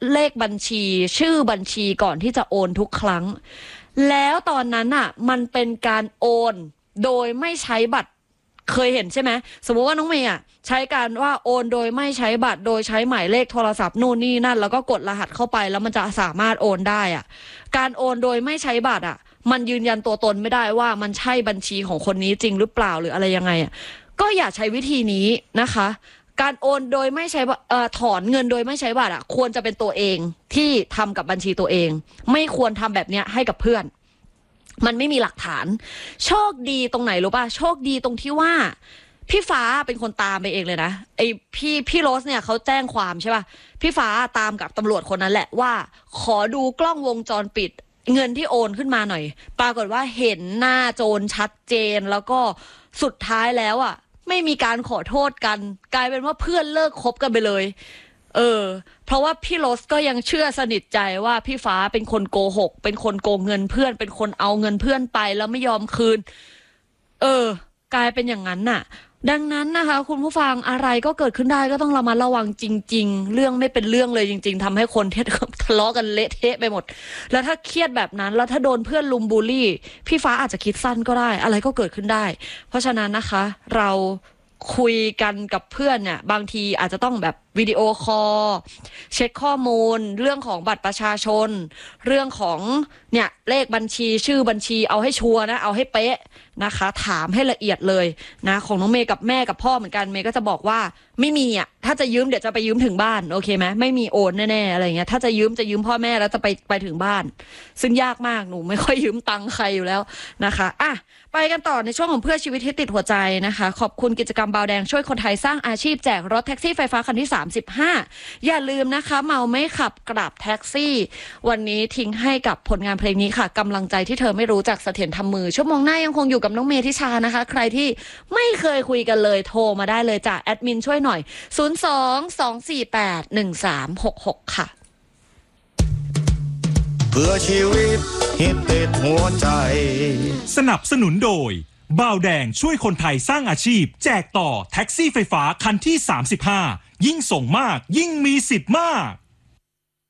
เลขบัญชีชื่อบัญชีก่อนที่จะโอนทุกครั้งแล้วตอนนั้นอ่ะมันเป็นการโอนโดยไม่ใช้บัตรเคยเห็นใช่ไหมสมมติว่าน้องเมย์อ่ะใช้การว่าโอนโดยไม่ใช้บัตรโดยใช้หมายเลขโทรศัพท์นู่นนี่นั่นแล้วก็กดรหัสเข้าไปแล้วมันจะสามารถโอนได้อ่ะการโอนโดยไม่ใช้บัตรอ่ะมันยืนยันตัวตนไม่ได้ว่ามันใช่บัญชีของคนนี้จริงหรือเปล่าหรืออะไรยังไงอ่ะก็อย่าใช้วิธีนี้นะคะการโอนโดยไม่ใช้ถอนเงินโดยไม่ใช้บัตรอ่ะควรจะเป็นตัวเองที่ทำกับบัญชีตัวเองไม่ควรทำแบบเนี้ยให้กับเพื่อนมันไม่มีหลักฐานโชคดีตรงไหนรู้ป่ะโชคดีตรงที่ว่าพี่ฟ้าเป็นคนตามไปเองเลยนะไอพี่โรสเนี่ยเขาแจ้งความใช่ป่ะพี่ฟ้าตามกับตำรวจคนนั้นแหละว่าขอดูกล้องวงจรปิดเงินที่โอนขึ้นมาหน่อยปรากฏว่าเห็นหน้าโจรชัดเจนแล้วก็สุดท้ายแล้วอ่ะไม่มีการขอโทษกันกลายเป็นว่าเพื่อนเลิกคบกันไปเลยเพราะว่าพี่โรสก็ยังเชื่อสนิทใจว่าพี่ฟ้าเป็นคนโกหกเป็นคนโกงเงินเพื่อนเป็นคนเอาเงินเพื่อนไปแล้วไม่ยอมคืนกลายเป็นอย่างนั้นน่ะดังนั้นนะคะคุณผู้ฟังอะไรก็เกิดขึ้นได้ก็ต้องระมัดระวังจริงๆเรื่องไม่เป็นเรื่องเลยจริงๆทำให้คนทะเลาะกันเละเทะไปหมดแล้วถ้าเครียดแบบนั้นแล้วถ้าโดนเพื่อนลุมบูลลี่พี่ฟ้าอาจจะคิดสั้นก็ได้อะไรก็เกิดขึ้นได้เพราะฉะนั้นนะคะเราคุยกันกับเพื่อนเนี่ยบางทีอาจจะต้องแบบวิดีโอคอลเช็คข้อมูลเรื่องของบัตรประชาชนเรื่องของเนี่ยเลขบัญชีชื่อบัญชีเอาให้ชัวร์นะเอาให้เป๊ะนะคะถามให้ละเอียดเลยนะของน้องเมย์กับแม่กับพ่อเหมือนกันเมย์ก็จะบอกว่าไม่มีอ่ะถ้าจะยืมเดี๋ยวจะไปยืมถึงบ้านโอเคไหมไม่มีโอนแน่ๆอะไรเงี้ยถ้าจะยืมพ่อแม่แล้วจะไปถึงบ้านซึ่งยากมากหนูไม่ค่อยยืมตังค์ใครอยู่แล้วนะคะอ่ะไปกันต่อในช่วงของเพื่อชีวิตที่ติดหัวใจนะคะขอบคุณกิจกรรมบาวแดงช่วยคนไทยสร้างอาชีพแจกรถแท็กซี่ไฟฟ้าคันที่35อย่าลืมนะคะเมาไม่ขับกราบแท็กซี่วันนี้ทิ้งให้กับผลงานเพลงนี้ค่ะกำลังใจที่เธอไม่รู้จักเสถียรทำมือชั่วโมงหน้ายังคงอยู่กับน้องเมธิชานะคะใครที่ไม่เคยคุยกันเลยโทรมาได้เลยจ้ะแอดมินช่วยหน่อย02-248-1366ค่ะเพื่อชีวิตฮิตติดหัวใจสนับสนุนโดยบ่าวแดงช่วยคนไทยสร้างอาชีพแจกต่อแท็กซี่ไฟฟ้าคันที่35ยิ่งส่งมากยิ่งมีสิทธิ์มาก